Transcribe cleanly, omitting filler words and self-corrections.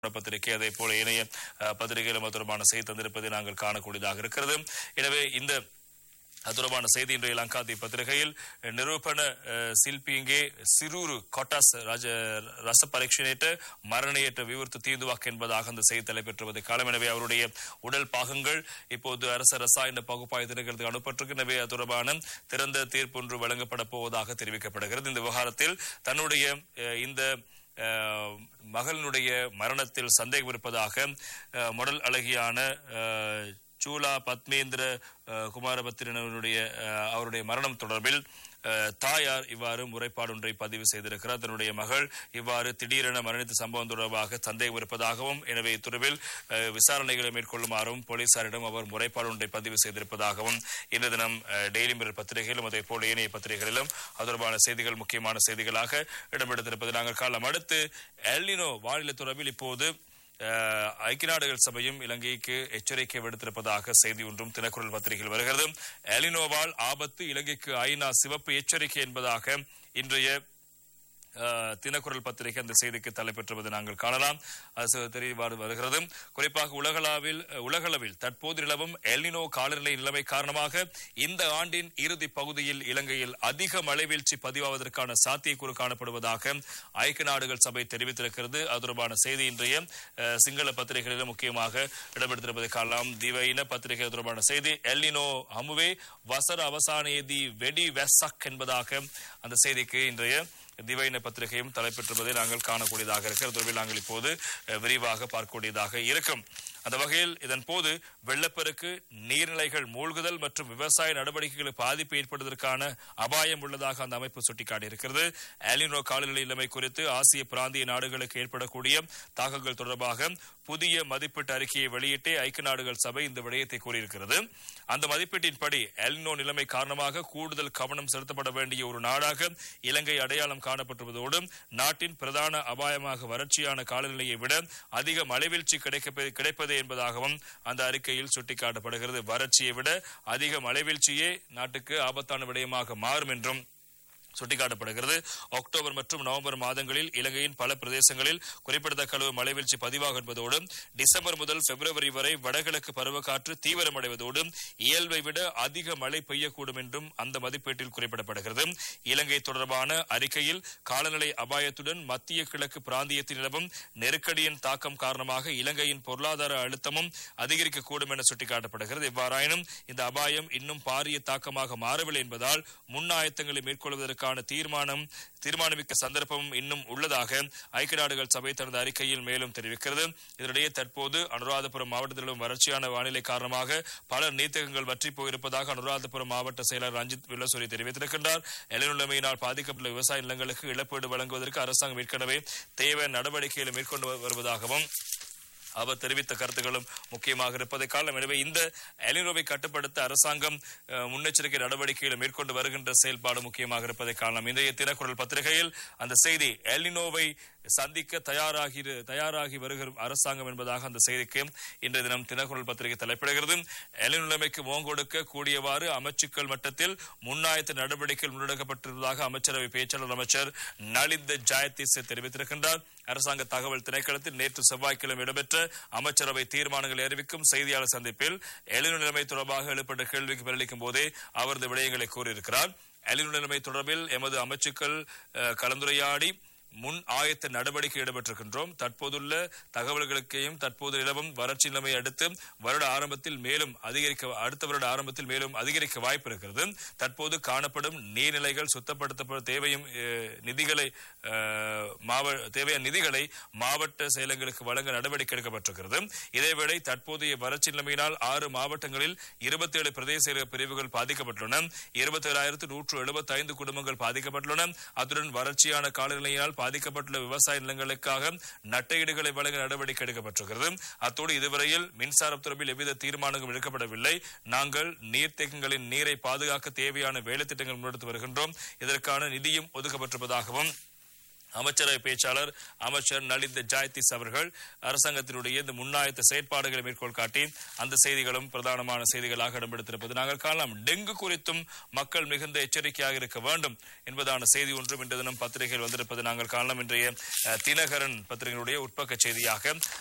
பத்திரிகை அதே போல இணைய பத்திரிகைகளும் தொடர்பான செய்தி தந்திருப்பதை நாங்கள் காணக்கூடியதாக இருக்கிறது. எனவே இந்த தொடர்பான செய்தி இன்றைய லங்காதி பத்திரிகையில் நிரூபண சில்பிங்கே சிரூரு கொட்டாஸ் ரச பரீட்சணையிட்ட மரணியற்ற விவரத்து தீர்ந்துவாக்கு என்பதாக அந்த செய்தி தலைப்பெற்றுவது காலம். எனவே அவருடைய உடல் பாகங்கள் இப்போது அரச ரசாயன பகுப்பாய்வு திணைக்களத்துக்கு அனுப்பப்பட்டிருக்கு. எனவே அது தொடர்பான திறந்த தீர்ப்பு ஒன்று வழங்கப்பட போவதாக தெரிவிக்கப்படுகிறது. இந்த விவகாரத்தில் தன்னுடைய இந்த மகளினுடைய மரணத்தில் சந்தேகம் இருப்பதாக மொடல் அழகியான சூலா பத்மேந்திர குமாரபத்திரனுடைய அவருடைய மரணம் தொடர்பில் தாயார் இவ்வாறு முறைப்பாடு ஒன்றை பதிவு செய்திருக்கிறார். தன்னுடைய மகள் இவ்வாறு திடீரென மரணித்த சம்பவம் தொடர்பாக சந்தேகம் இருப்பதாகவும் எனவே இத்தொடர்பில் விசாரணைகளை மேற்கொள்ளுமாறும் போலீசாரிடம் அவர் முறைப்பாடு ஒன்றை பதிவு செய்திருப்பதாகவும் இந்த தினம் டெய்லி மிரர் பத்திரிகையிலும் அதே போல ஏனைய பத்திரிகைகளிலும் அது தொடர்பான செய்திகள் முக்கியமான செய்திகளாக இடம்பெடுத்திருப்பது நாங்கள் காலம். அடுத்து எல்னினோ வானிலை தொடர்பில் இப்போது ஐக்கிய நாடுகள் சபையும் இலங்கைக்கு எச்சரிக்கை விடுத்திருப்பதாக செய்தி ஒன்றும் தினக்குரல் பத்திரிகையில் வருகிறது. எலினோவால் ஆபத்து, இலங்கைக்கு ஐநா சிவப்பு எச்சரிக்கை என்பதாக இன்றைய தினக்குரல் பத்திரிகை அந்த செய்திக்கு தலைப்பெற்றுவது நாங்கள் காணலாம். அது தெளிவாக வருகிறது. குறிப்பாக உலகளவில் தற்போது நிலவும் எல்னினோ காலநிலை நிலைமை காரணமாக இந்த ஆண்டின் இறுதி பகுதியில் இலங்கையில் அதிக மழை வீழ்ச்சி பதிவாவதற்கான சாத்தியக்கூறு காணப்படுவதாக ஐக்கிய நாடுகள் சபை தெரிவித்திருக்கிறது. அது தொடர்பான செய்தி இன்றைய சிங்கள பத்திரிகைகளிலும் முக்கியமாக இடம்பெடுத்திருப்பதை காணலாம். திவையின பத்திரிகை தொடர்பான செய்தி எல்னினோ ஹமுவே வசர அவசானேதி வெடி வெசக் என்பதாக அந்த செய்திக்கு இன்றைய திவையின பத்திரிகையும் தலைப்பெற்றுவதை நாங்கள் காணக்கூடியதாக இருக்கிறது. நாங்கள் இப்போது விரிவாக பார்க்கக்கூடியதாக இருக்கும். அந்த வகையில் இதன் போது வெள்ளப்பெருக்கு, நீர்நிலைகள் மூழ்குதல் மற்றும் விவசாய நடவடிக்கைகளுக்கு பாதிப்பு ஏற்படுவதற்கான அபாயம் உள்ளதாக அந்த அமைப்பு சுட்டிக்காட்டியிருக்கிறது. எல்னினோ காலநிலை நிலைமை குறித்து ஆசிய பிராந்திய நாடுகளுக்கு ஏற்படக்கூடிய தாக்கங்கள் தொடர்பாக புதிய மதிப்பீட்டு அறிக்கையை வெளியிட்டே ஐக்கிய நாடுகள் சபை இந்த விடயத்தை கூறியிருக்கிறது. அந்த மதிப்பீட்டின்படி எல்னினோ நிலைமை காரணமாக கூடுதல் கவனம் செலுத்தப்பட வேண்டிய ஒரு நாடாக இலங்கை அடையாளம் காணப்பட்டுள்ளதோடு நாட்டின் பிரதான அபாயமாக வறட்சியான காலநிலையை விட அதிக மழைவீழ்ச்சி கிடைப்பது என்பதாகவும் அந்த அறிக்கையில் சுட்டிக்காட்டப்படுகிறது. வறட்சியை விட அதிக மழைவீழ்ச்சியே நாட்டுக்கு ஆபத்தான விடயமாக மாறும் என்றும் சுட்டிக்காட்டப்படுகிறது. அக்டோபர் மற்றும் நவம்பர் மாதங்களில் இலங்கையின் பல பிரதேசங்களில் குறிப்பிடத்தக்க அளவு மழைவீழ்ச்சி பதிவாக என்பதோடு டிசம்பர் முதல் பிப்ரவரி வரை வடகிழக்கு பருவக்காற்று தீவிரமடைவதோடு இயல்பை விட அதிக மழை பெய்யக்கூடும் என்றும் அந்த மதிப்பீட்டில் குறிப்பிடப்படுகிறது. இலங்கை தொடர்பான அறிக்கையில் காலநிலை அபாயத்துடன் மத்திய கிழக்கு பிராந்தியத்தில் நிலவும் நெருக்கடியின் தாக்கம் காரணமாக இலங்கையின் பொருளாதார அழுத்தமும் அதிகரிக்கக்கூடும் என சுட்டிக்காட்டப்படுகிறது. எவ்வாறாயினும் இந்த அபாயம் இன்னும் பாரிய தாக்கமாக மாறவில்லை என்பதால் முன்னாயத்தங்களை மேற்கொள்வதற்கு தீர்மானமிக்க சந்தர்ப்பமும் இன்னும் உள்ளதாக ஐக்கிய நாடுகள் சபை தனது அறிக்கையில் மேலும் தெரிவிக்கிறது. இதனிடையே தற்போது அனுராதபுரம் மாவட்டத்திலும் வறட்சியான வானிலை காரணமாக பல நீர்த்தகங்கள் வற்றி போயிருப்பதாக அனுராதபுரம் மாவட்ட செயலர் ரஞ்சித் வில்லசூரி தெரிவித்திருக்கின்றார். எல்னினோ நிலைமையினால் பாதிக்கப்பட்டுள்ள விவசாய நிலங்களுக்கு இழப்பீடு வழங்குவதற்கு அரசாங்கம் ஏற்கனவே தேவையான நடவடிக்கைகளை மேற்கொண்டு வருவதாகவும் அவர் தெரிவித்த கருத்துக்களும் முக்கியமாக இருப்பதை காரணம். எனவே இந்த எல்னினோவை கட்டுப்படுத்த அரசாங்கம் முன்னெச்சரிக்கை நடவடிக்கைகளை மேற்கொண்டு வருகின்ற செயல்பாடு முக்கியமாக இருப்பதை காரணம். இன்றைய தினக்குரல் பத்திரிகையில் அந்த செய்தி எல்னினோவை சந்திக்க தயாராகி வருகிற அரசாங்கம் என்பதாக அந்த செய்திக்கு இன்றைய தினம் தினக்குரல் பத்திரிகை தலைப்பிடுகிறது. எல்னினோ நிலைமைக்கு முகம் கொடுக்க கூடியவாறு அமைச்சுக்கள் மட்டத்தில் முன்னாயத்த நடவடிக்கைகள் முன்னெடுக்கப்பட்டிருப்பதாக அமைச்சரவை பேச்சாளர் அமைச்சர் நலிந்த ஜாயதீஸ் தெரிவித்திருக்கின்றார். அரசாங்க தகவல் திணைக்களத்தில் நேற்று செவ்வாய்க்கிழமை இடம்பெற்ற அமைச்சரவை தீர்மானங்களை அறிவிக்கும் செய்தியாளர் சந்திப்பில் எல்னினோ நிலைமை தொடர்பாக எழுப்பட்ட கேள்விக்கு பதிலளிக்கும் போதே அவர் இந்த விடயங்களை கூறியிருக்கிறார். எல்னினோ நிலைமை தொடர்பில் எமது அமைச்சுக்கள் கலந்துரையாடி முன் ஆயத்த நடவடிக்கை இடம்பெற்றிருக்கின்றோம். தற்போதுள்ள தகவல்களுக்கையும் தற்போது நிலவும் வறட்சி நிலைமை அடுத்த வருட ஆரம்பத்தில் மேலும் அதிகரிக்க வாய்ப்பு இருக்கிறது. தற்போது காணப்படும் நீர்நிலைகள் சுத்தப்படுத்த தேவையான நிதிகளை மாவட்ட செயலங்களுக்கு வழங்க நடவடிக்கை எடுக்கப்பட்டிருக்கிறது. இதேவேளை தற்போதைய வறட்சி நிலைமையினால் 6 மாவட்டங்களில் 27 பிரதேச பிரிவுகள் பாதிக்கப்பட்டுள்ளன. 27,175 குடும்பங்கள் பாதிக்கப்பட்டுள்ளன. அத்துடன் வறட்சியான காலநிலையினால் பாதிக்கப்பட்டுள்ள விவசாய நிலங்களுக்காக நட்டையீடுகளை வழங்க நடவடிக்கை எடுக்கப்பட்டிருக்கிறது. அத்தோடு இதுவரையில் மின்சாரம் தொடர்பில் எவ்வித தீர்மானங்களும் எடுக்கப்படவில்லை. நாங்கள் நீர்த்தேக்கங்களின் நீரை பாதுகாக்க தேவையான வேலை திட்டங்கள் முன்னெடுத்து வருகின்றோம். இதற்கான நிதியும் ஒதுக்கப்பட்டிருப்பதாகவும் அமைச்சரவை பேச்சாளர் அமைச்சர் நலிந்த ஜாயதிஸ் அவர்கள் அரசாங்கத்தினுடைய இந்த முன்னாயத்த செயற்பாடுகளை மேற்கோள் காட்டி அந்த செய்திகளும் பிரதானமான செய்திகளாக இடம்பெடுத்திருப்பது நாங்கள் காணலாம். டெங்கு குறித்தும் மக்கள் மிகுந்த எச்சரிக்கையாக இருக்க வேண்டும் என்பதான செய்தி ஒன்றும் இன்று தினம் பத்திரிகையில் வந்திருப்பது நாங்கள் காணலாம். இன்றைய தினகரன் பத்திரிகையினுடைய உட்பக்க செய்தியாக